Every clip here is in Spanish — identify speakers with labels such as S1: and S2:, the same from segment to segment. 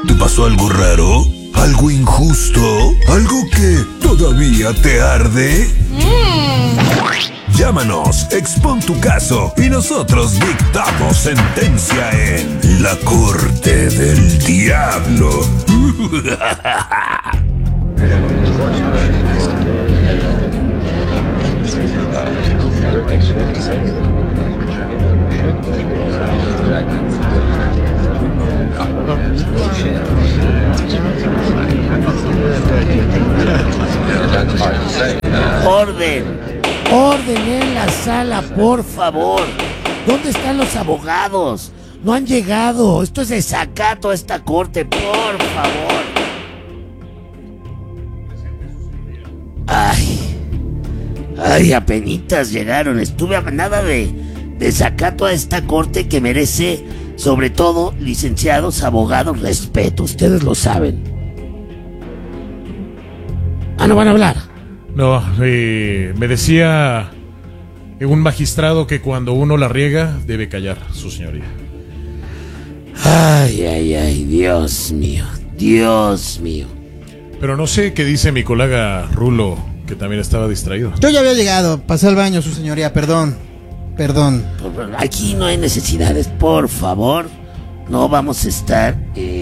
S1: ¿Te pasó algo raro? ¿Algo injusto? ¿Algo que todavía te arde? Llámanos, expon tu caso y nosotros dictamos sentencia en La Corte del Diablo.
S2: Orden. Orden en la sala, por favor. ¿Dónde están los abogados? No han llegado. Esto es desacato a esta corte, por favor. Ay, apenitas llegaron. Estuve a nada de desacato a esta corte que merece, sobre todo, licenciados, abogados, respeto. Ustedes lo saben. ¿No van a hablar?
S3: No, me decía un magistrado que cuando uno la riega debe callar, su señoría.
S2: Ay, Dios mío, Dios mío.
S3: Pero no sé qué dice mi colega Rulo, que también estaba distraído.
S4: Yo ya había llegado, pasé al baño, su señoría, perdón.
S2: Aquí no hay necesidades, por favor. No vamos a estar...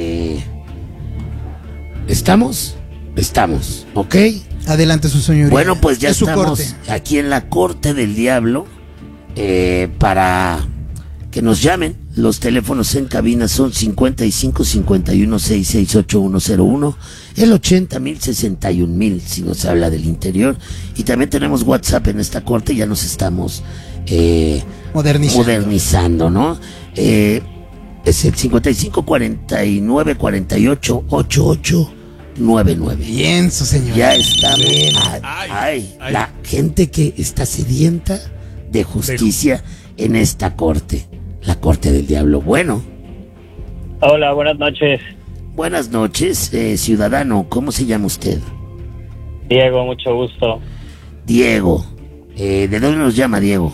S2: ¿Estamos? Estamos, ¿ok?
S4: Adelante, su señoría.
S2: Bueno, pues ya
S4: es su
S2: estamos
S4: corte.
S2: aquí en la Corte del Diablo para que nos llamen. Los teléfonos en cabina son 55 51 668 101, el 80,000 si nos habla del interior. Y también tenemos WhatsApp en esta corte, ya nos estamos modernizando, ¿no? Es el 55 49 48 88 99.
S4: Bien, su señor.
S2: Ya estamos. La gente que está sedienta de justicia en esta corte, la Corte del Diablo. Bueno.
S5: Hola, buenas noches.
S2: Buenas noches, ciudadano. ¿Cómo se llama usted?
S5: Diego, mucho gusto.
S2: Diego. ¿De dónde nos llama Diego?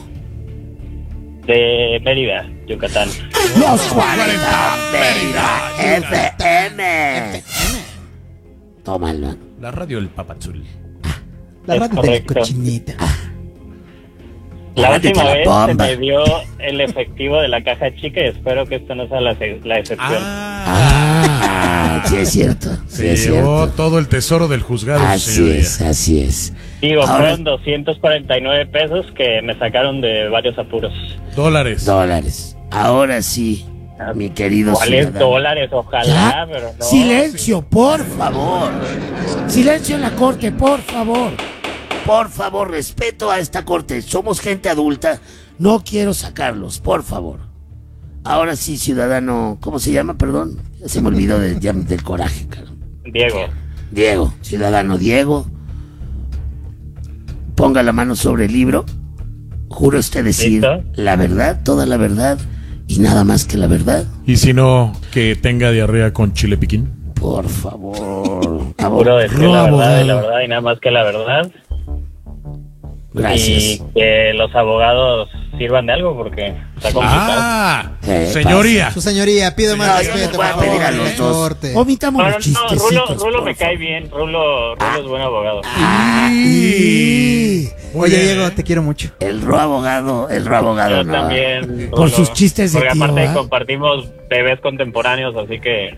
S5: De Mérida, Yucatán.
S2: Los 40 Mérida FM. Tómalo.
S3: La radio del Papazul.
S4: La radio de la cochinita.
S5: La última vez se
S2: bomba.
S5: me dio el efectivo de la caja chica y espero que esto no sea la excepción.
S2: Sí es cierto. Sí
S3: Se
S2: es
S3: llevó
S2: cierto.
S3: todo el tesoro del juzgado,
S2: Así
S3: señoría.
S2: es, así es.
S5: Digo,
S2: Ahora-
S5: fueron 249 pesos que me sacaron de varios apuros.
S3: Dólares.
S2: Ahora sí, mi querido
S5: ¿Cuáles
S2: ciudadano.
S5: dólares? Ojalá,
S2: ¿Ya?
S5: pero no.
S2: Silencio, por favor. Silencio en la corte, por favor. Por favor, respeto a esta corte. Somos gente adulta. No quiero sacarlos, por favor. Ahora sí, ciudadano. ¿Cómo se llama? Perdón. Ya se me olvidó del coraje, caramba.
S5: Diego.
S2: Ciudadano Diego. Ponga la mano sobre el libro. Jura usted decir
S5: ¿Listo?
S2: la verdad, toda la verdad y nada más que la verdad.
S3: Y si no, que tenga diarrea con chile piquín.
S2: Por favor.
S5: Juro decir la
S2: abogado.
S5: verdad y la verdad y nada más que la verdad.
S2: Gracias.
S5: Y que los abogados sirvan de algo porque está complicado.
S3: Señoría.
S4: Su señoría, pido
S2: No,
S4: más
S2: yo
S4: respeto,
S2: les voy a
S4: por
S2: pedir a
S4: favor,
S2: los dos.
S4: corte.
S2: Omitamos
S5: No,
S2: los chistecitos.
S5: Rulo
S2: por
S5: me cae bien. Rulo es buen abogado.
S4: Oye, Diego, te quiero mucho.
S2: El ro abogado
S5: Yo
S2: no.
S5: también.
S2: Por
S5: Rulo.
S2: sus chistes de
S5: Porque
S2: tío,
S5: aparte
S2: ¿ah?
S5: compartimos bebés contemporáneos, así que...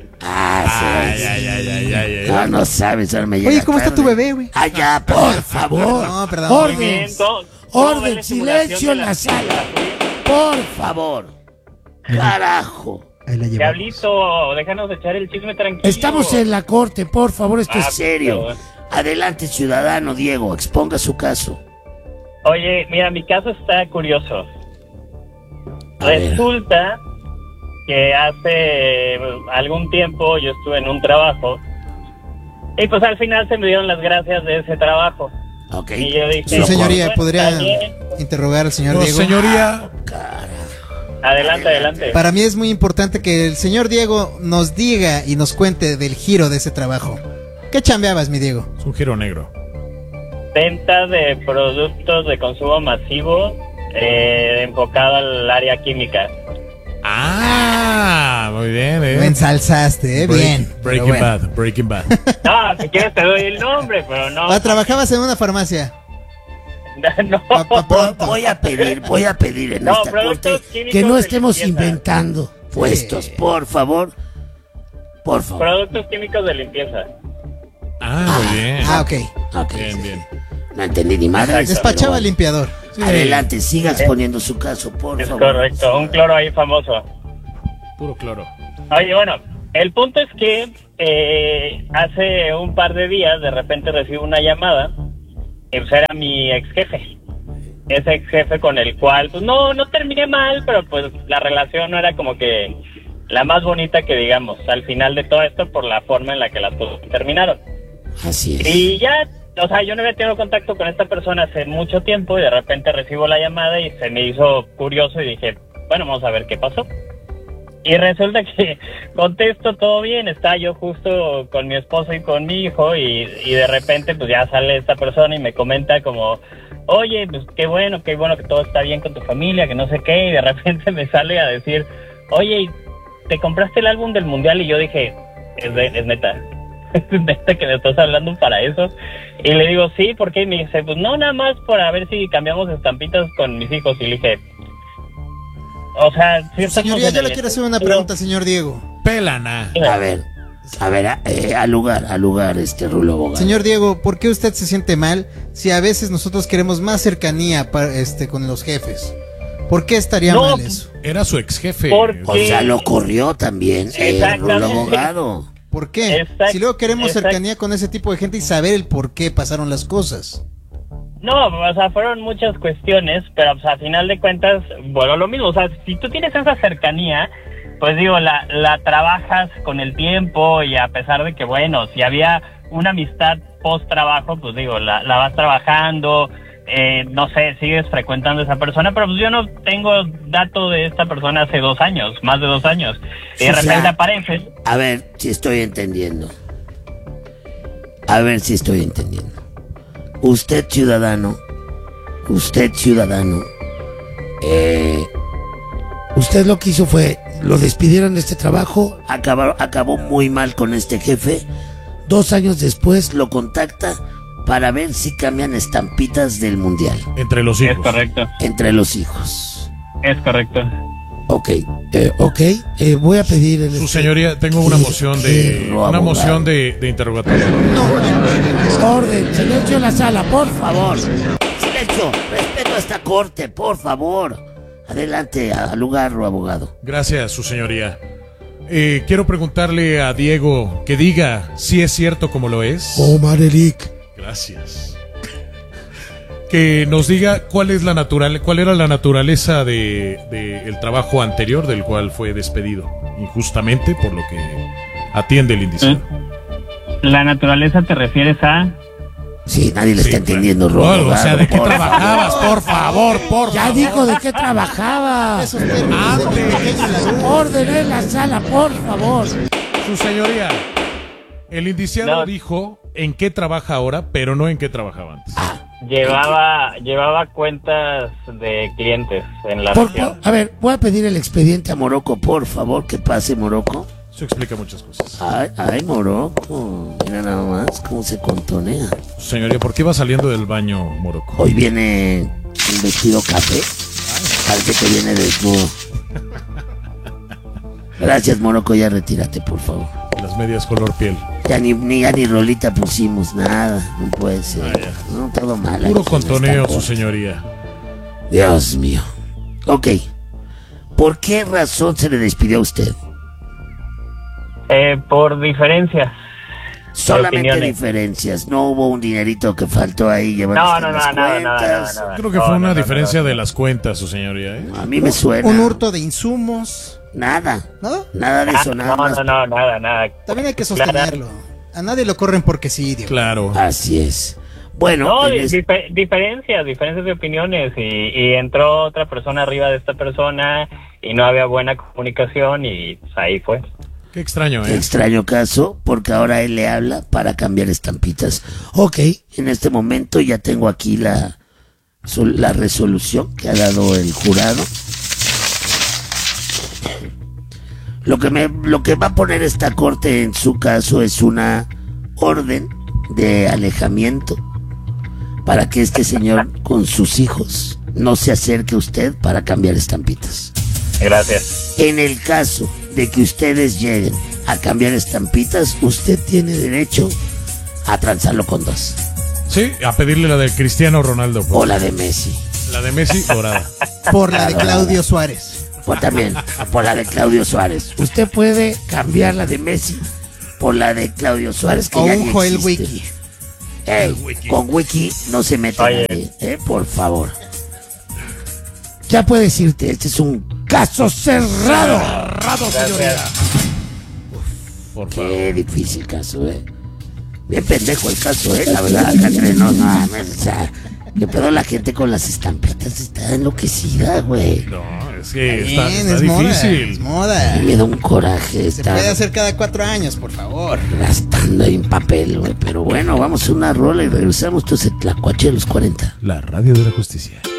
S2: Sí. No sabes, ahora me llega
S4: Oye, ¿cómo está tu
S2: tarde.
S4: bebé, güey?
S2: Ya, por favor.
S4: No, perdón.
S2: Orden.
S5: Bien, todo
S2: Orden,
S5: la simulación
S2: silencio en
S5: de
S2: la sala. Por favor. Carajo.
S4: Ahí la llevamos.
S5: Diablito, déjanos echar el chisme tranquilo.
S2: Estamos en la corte, por favor, esto es serio.
S5: pero-
S2: Adelante, ciudadano Diego, exponga su caso.
S5: Oye, mira, mi caso está curioso.
S2: A ver.
S5: Resulta que hace algún tiempo yo estuve en un trabajo y pues al final se me dieron las gracias de ese trabajo.
S2: Ok.
S5: Y yo dije,
S4: Su señoría,
S5: bueno,
S4: ¿podría
S5: está bien.
S4: interrogar al señor
S3: No,
S4: Diego?
S3: señoría.
S5: Adelante.
S4: Para mí es muy importante que el señor Diego nos diga y nos cuente del giro de ese trabajo. ¿Qué chambeabas, mi Diego?
S3: Es un giro negro.
S5: Venta de productos de consumo masivo enfocado al área química.
S3: Muy bien,
S4: Lo ensalzaste, bien.
S3: Breaking
S4: Pero bueno.
S3: Bad, Breaking Bad.
S5: No, si quieres te doy el nombre, pero no.
S4: Trabajabas en una farmacia.
S5: No.
S4: Pronto.
S2: Voy a pedir en
S5: No,
S2: esta
S5: productos
S2: corte
S5: químicos
S2: que no
S5: de
S2: estemos
S5: limpieza.
S2: inventando puestos, por favor. Por favor.
S5: Productos químicos de limpieza.
S3: Muy bien.
S4: Ok.
S2: Ok,
S3: Bien,
S2: sí.
S3: bien.
S2: No entendí ni madre.
S4: Despachaba limpiador.
S2: Adelante, sigas poniendo su caso, por
S5: Es
S2: favor.
S5: correcto, un cloro ahí famoso.
S3: Puro cloro.
S5: Oye, bueno, el punto es que hace un par de días de repente recibo una llamada y pues era mi ex jefe. Ese ex jefe con el cual, pues no terminé mal, pero pues la relación no era como que la más bonita que digamos al final de todo esto por la forma en la que las cosas terminaron.
S2: Así es.
S5: Y ya, o sea, yo no había tenido contacto con esta persona hace mucho tiempo y de repente recibo la llamada y se me hizo curioso y dije, bueno, vamos a ver qué pasó. Y resulta que contesto todo bien, está yo justo con mi esposo y con mi hijo y de repente pues ya sale esta persona y me comenta como, oye, pues qué bueno que todo está bien con tu familia, que no sé qué, y de repente me sale a decir, oye, ¿te compraste el álbum del mundial? Y yo dije, es neta, es neta que me estás hablando para eso. Y le digo, sí, ¿por qué? Y me dice, pues no, nada más para ver si cambiamos estampitas con mis hijos. Y le dije, o sea, si estamos
S4: Señoría,
S5: en
S4: yo
S5: el
S4: le quiero hacer una
S5: estudio-
S4: pregunta, señor Diego.
S3: Pelana.
S2: A ver, al lugar, Rulo Abogado.
S4: Señor Diego, ¿por qué usted se siente mal si a veces nosotros queremos más cercanía con los jefes? ¿Por qué estaría
S5: No,
S4: mal eso?
S3: Era su ex jefe.
S5: Porque-
S2: O sea, lo corrió también, Rulo
S5: Exactamente.
S2: Abogado.
S4: ¿Por qué?
S5: Exacto,
S4: Si luego queremos
S5: exacto.
S4: cercanía con ese tipo de gente y saber el por qué pasaron las cosas.
S5: No, o sea, fueron muchas cuestiones, pero pues a final de cuentas, bueno, lo mismo, o sea, si tú tienes esa cercanía, pues digo, la trabajas con el tiempo y a pesar de que, bueno, si había una amistad post trabajo, pues digo, la vas trabajando, no sé, sigues frecuentando a esa persona, pero pues yo no tengo dato de esta persona hace 2 años, más de 2 años, y de
S2: O sea,
S5: repente apareces.
S2: A ver si estoy entendiendo. Usted ciudadano, usted lo que hizo fue, lo despidieron de este trabajo, acabó muy mal con este jefe. 2 años después lo contacta para ver si cambian estampitas del mundial
S3: Entre los
S5: Es
S3: hijos.
S5: correcto,
S2: entre los hijos.
S5: es correcto.
S2: Ok, voy a pedir
S3: Su señoría, tengo una moción de interrogatorio.
S2: Orden, silencio en la sala, por favor. Silencio, respeto a esta corte, por favor. Adelante, al lugar, abogado.
S3: Gracias, su señoría. Quiero preguntarle a Diego que diga si es cierto como lo es.
S2: Omar Eric.
S3: Gracias. Que nos diga cuál era la naturaleza de el trabajo anterior del cual fue despedido injustamente por lo que atiende el índice.
S5: ¿La naturaleza te refieres a...?
S2: Sí, nadie le
S3: Sí,
S2: está
S3: claro.
S2: entendiendo, Ro.
S3: No, o sea, ¿de qué
S2: Por
S3: trabajabas?
S2: favor.
S3: Por favor,
S2: Ya
S3: favor.
S2: dijo de qué trabajaba.
S4: Esos términos de pequeño ladrón.
S2: Orden en la sala, por favor.
S3: Su señoría, el indiciado
S5: No.
S3: dijo en qué trabaja ahora, pero no en qué trabajaba antes.
S5: Llevaba cuentas de clientes en la región.
S2: A ver, voy a pedir el expediente a Morocco, por favor, que pase, Morocco.
S3: Eso explica muchas cosas.
S2: Ay, Morocco. Mira nada más cómo se contonea.
S3: Su señoría, ¿por qué va saliendo del baño, Morocco?
S2: Hoy viene un vestido café. Parece que viene desnudo. Gracias, Morocco, ya retírate, por favor.
S3: Las medias color piel.
S2: Ya ni rolita pusimos, nada. No puede ser. No, todo mal.
S3: Puro
S2: aquí en
S3: contoneo,
S2: esta
S3: su
S2: cosa.
S3: señoría.
S2: Dios mío. Ok. ¿Por qué razón se le despidió a usted?
S5: Por diferencias.
S2: Solamente
S5: opiniones.
S2: diferencias. No hubo un dinerito que faltó ahí llevando
S5: No,
S2: usted
S5: no,
S2: las
S5: nada.
S2: cuentas.
S3: Creo que fue una diferencia de las cuentas, su señoría.
S2: A mí me suena.
S4: Un hurto de insumos.
S2: Nada.
S4: ¿Nada?
S2: Nada de eso, nada más.
S5: Nada.
S4: También hay que sostenerlo. A nadie lo corren porque sí, Diego.
S3: Claro.
S2: Así es. Bueno,
S5: No,
S2: en es-
S5: diferencias de opiniones y entró otra persona arriba de esta persona y no había buena comunicación y pues, ahí fue.
S3: Qué extraño,
S2: qué extraño caso, porque ahora él le habla para cambiar estampitas. Ok, en este momento ya tengo aquí la resolución que ha dado el jurado. Lo que va a poner esta corte en su caso es una orden de alejamiento para que este señor con sus hijos no se acerque a usted para cambiar estampitas.
S5: Gracias.
S2: En el caso de que ustedes lleguen a cambiar estampitas, usted tiene derecho a transarlo con dos.
S3: Sí, a pedirle la de Cristiano Ronaldo.
S2: O la de Messi.
S3: La de Messi, dorada.
S4: Por la de Claudio Suárez.
S2: O también por la de Claudio Suárez. Usted puede cambiar la de Messi por la de Claudio Suárez, que
S4: O
S2: ya
S4: un
S2: ni
S4: Joel
S2: existe.
S4: Wiki.
S2: Con Wiki no se mete
S5: Oye.
S2: nadie, por favor. Ya puedes decirte, este es un caso cerrado.
S5: Gracias.
S3: Por favor.
S2: Qué difícil caso, Bien pendejo el caso, la verdad, acá entre nos, no mames, o sea, qué pedo la gente con las estampitas, está enloquecida, güey.
S3: No, es que
S4: Bien,
S3: está
S4: es moda,
S3: difícil.
S4: es moda.
S2: Me da un coraje
S4: Se
S2: estar
S4: puede hacer cada 4 años, por favor.
S2: gastando ahí en papel, güey. Pero bueno, vamos a una rola y regresamos. Esto es el Tlacuache de los 40.
S3: La radio de la justicia.